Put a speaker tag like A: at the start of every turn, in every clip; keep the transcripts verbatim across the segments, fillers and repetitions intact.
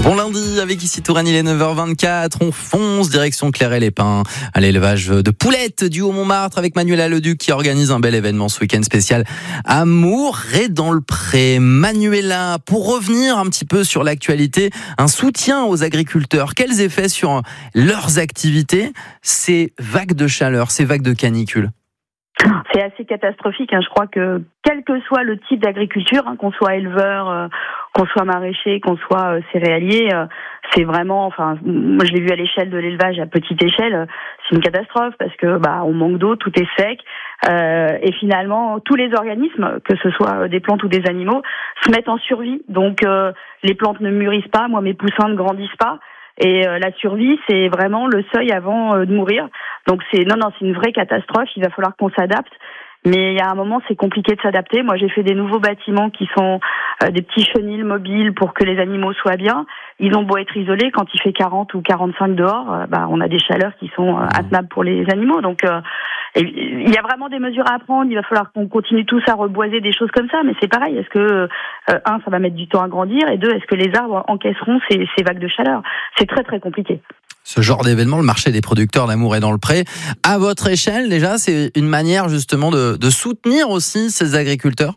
A: Bon lundi, avec ici Touraine, il est neuf heures vingt-quatre. On fonce direction Clairet-les-Pins à l'élevage de poulettes du Haut-Montmartre avec Manuela Leduc qui organise un bel événement ce week-end spécial à Mouret dans le Pré. Manuela, pour revenir un petit peu sur l'actualité, un soutien aux agriculteurs. Quels effets sur leurs activités ces vagues de chaleur, ces vagues de canicule?
B: C'est assez catastrophique. Hein. Je crois que quel que soit le type d'agriculture, hein, qu'on soit éleveur, euh, qu'on soit maraîcher, qu'on soit euh, céréalier, euh, c'est vraiment. Enfin, moi je l'ai vu à l'échelle de l'élevage, à petite échelle, euh, c'est une catastrophe parce que bah on manque d'eau, tout est sec, euh, et finalement tous les organismes, que ce soit des plantes ou des animaux, se mettent en survie. Donc euh, les plantes ne mûrissent pas, moi mes poussins ne grandissent pas. Et euh, la survie, c'est vraiment le seuil avant euh, de mourir. Donc c'est non, non, c'est une vraie catastrophe. Il va falloir qu'on s'adapte. Mais il y a un moment, c'est compliqué de s'adapter. Moi, j'ai fait des nouveaux bâtiments qui sont euh, des petits chenils mobiles pour que les animaux soient bien. Ils ont beau être isolés, quand il fait quarante ou quarante-cinq dehors, euh, bah, on a des chaleurs qui sont euh, intenables pour les animaux. Donc, euh, il y a vraiment des mesures à prendre. Il va falloir qu'on continue tous à reboiser des choses comme ça. Mais c'est pareil. Est-ce que, euh, un, ça va mettre du temps à grandir, et deux, est-ce que les arbres encaisseront ces, ces vagues de chaleur? C'est très, très compliqué.
A: Ce genre d'événement, le marché des producteurs d'Amour et dans le Pré, à votre échelle, déjà, c'est une manière justement de, de soutenir aussi ces agriculteurs?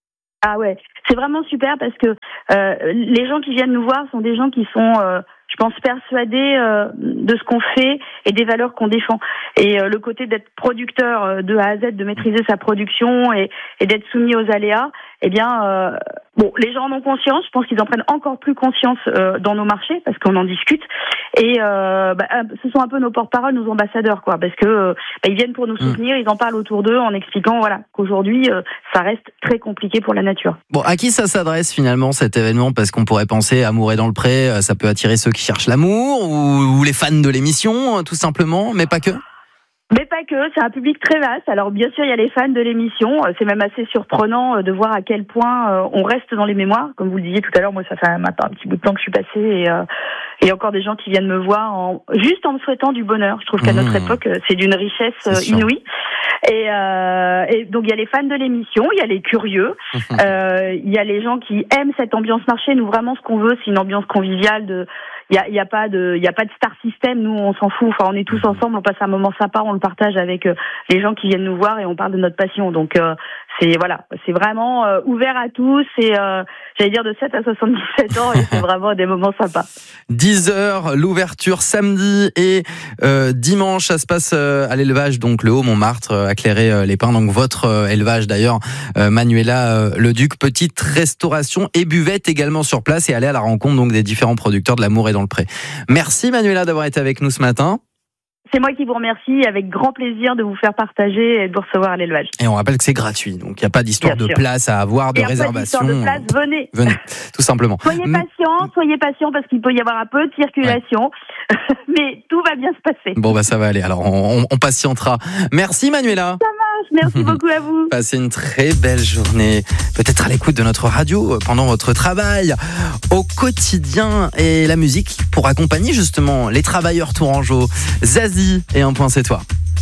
B: Ah ouais, c'est vraiment super parce que euh, les gens qui viennent nous voir sont des gens qui sont, euh, je pense, persuadés euh, de ce qu'on fait et des valeurs qu'on défend. Et euh, le côté d'être producteur euh, de A à Z, de maîtriser sa production et, et d'être soumis aux aléas, eh bien, euh, bon, les gens en ont conscience. Je pense qu'ils en prennent encore plus conscience euh, dans nos marchés parce qu'on en discute. Et euh, bah, ce sont un peu nos porte-parole, nos ambassadeurs, quoi, parce que euh, bah, ils viennent pour nous soutenir, mmh. ils en parlent autour d'eux en expliquant, voilà, qu'aujourd'hui, euh, ça reste très compliqué pour la nature.
A: Bon, à qui ça s'adresse finalement cet événement? Parce qu'on pourrait penser Amour et dans le Pré, ça peut attirer ceux qui cherchent l'amour ou, ou les fans de l'émission, tout simplement, mais pas que.
B: Mais pas que, c'est un public très vaste. Alors bien sûr, il y a les fans de l'émission. C'est même assez surprenant de voir à quel point on reste dans les mémoires. Comme vous le disiez tout à l'heure, moi ça fait un, un petit bout de temps que je suis passée et euh, il y a encore des gens qui viennent me voir en, juste en me souhaitant du bonheur. Je trouve qu'à mmh. notre époque, c'est d'une richesse inouïe. Et, euh, et donc il y a les fans de l'émission, il y a les curieux, euh, il y a les gens qui aiment cette ambiance marché. Nous vraiment, ce qu'on veut, c'est une ambiance conviviale. De il y a, il y a pas de, il y a pas de star system. Nous, on s'en fout. Enfin, on est tous ensemble, on passe un moment sympa, on le partage avec euh, les gens qui viennent nous voir et on parle de notre passion. Donc euh, c'est voilà, c'est vraiment euh, ouvert à tous. Et euh, j'allais dire de sept à soixante-dix-sept ans, et c'est vraiment des moments sympas.
A: dix heures, l'ouverture samedi et euh, dimanche, ça se passe euh, à l'élevage, donc le Haut-Montmartre, euh, à Clairet-les-Pins. Donc votre euh, élevage d'ailleurs, euh, Manuela euh, Leduc. Petite restauration et buvette également sur place et aller à la rencontre donc des différents producteurs de l'Amour et dans le Pré. Merci Manuela d'avoir été avec nous ce matin.
B: C'est moi qui vous remercie, avec grand plaisir de vous faire partager et de vous recevoir à l'élevage.
A: Et on rappelle que c'est gratuit, donc il n'y a pas d'histoire Bien de sûr. place à avoir, de réservation.
B: Il n'y a pas d'histoire de place, venez.
A: Venez, tout simplement.
B: Soyez patients, soyez patients parce qu'il peut y avoir un peu de circulation, ouais. mais tout va bien se passer.
A: Bon bah ça va aller, alors on, on, on patientera. Merci Manuela.
B: Ça marche, merci beaucoup à vous.
A: Passez une très belle journée, peut-être à l'écoute de notre radio pendant votre travail, au quotidien, et la musique pour accompagner justement les travailleurs tourangeaux. Zazie et Un point c'est toi.